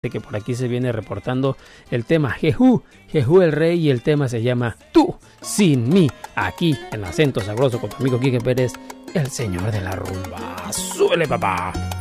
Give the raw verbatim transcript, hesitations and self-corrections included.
que por aquí se viene reportando el tema Jehú, Jehú el Rey, y el tema se llama Tú sin mí, aquí en Acento Sabroso con tu amigo Quique Pérez, el señor de la rumba. ¡Súbele, papá!